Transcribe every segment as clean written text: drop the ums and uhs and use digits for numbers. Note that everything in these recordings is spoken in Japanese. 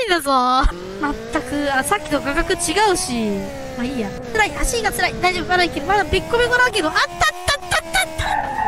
いんだぞ。まったく、さっきと画角違うし。まあいいや。辛い、走りが辛い。大丈夫、まだいける。まだびっこびこだけど、あったあったあったあったあった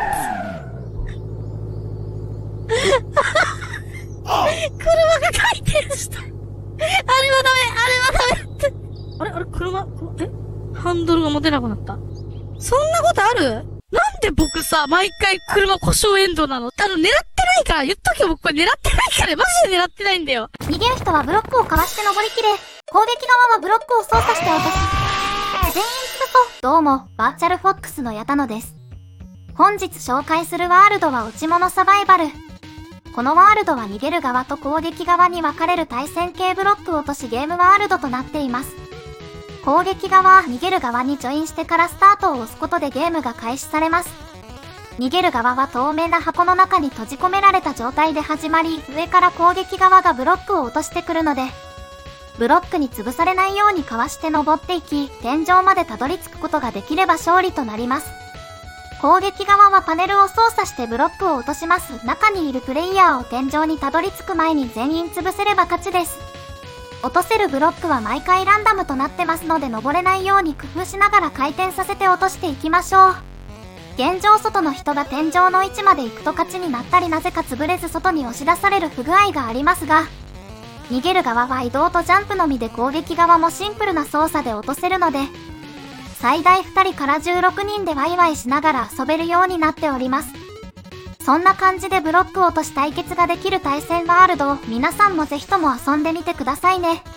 車が回転した。あれはダメ、あれはダメって。あれ、車、ハンドルが持てなくなった。そんなことある？なんで僕さ、毎回車故障エンドなの？狙ってないから、言っとけよ、僕これ狙ってないから、マジで狙ってないんだよ。 逃げる人はブロックをかわして登りきれ。攻撃側はブロックを操作して落とす。全員潰そう。どうも、バーチャルフォックスの矢田野です。本日紹介するワールドは落ち物サバイバル。このワールドは逃げる側と攻撃側に分かれる対戦系ブロック落としゲームワールドとなっています。攻撃側は逃げる側にジョインしてからスタートを押すことでゲームが開始されます。逃げる側は透明な箱の中に閉じ込められた状態で始まり、上から攻撃側がブロックを落としてくるので、ブロックに潰されないようにかわして登っていき、天井までたどり着くことができれば勝利となります。攻撃側はパネルを操作してブロックを落とします。中にいるプレイヤーを天井にたどり着く前に全員潰せれば勝ちです。落とせるブロックは毎回ランダムとなってますので登れないように工夫しながら回転させて落としていきましょう。現状外の人が天井の位置まで行くと勝ちになったりなぜか潰れず外に押し出される不具合がありますが、逃げる側は移動とジャンプのみで攻撃側もシンプルな操作で落とせるので、最大2人から16人でワイワイしながら遊べるようになっております。そんな感じでブロック落とし対決ができる対戦ワールドを皆さんもぜひとも遊んでみてくださいね。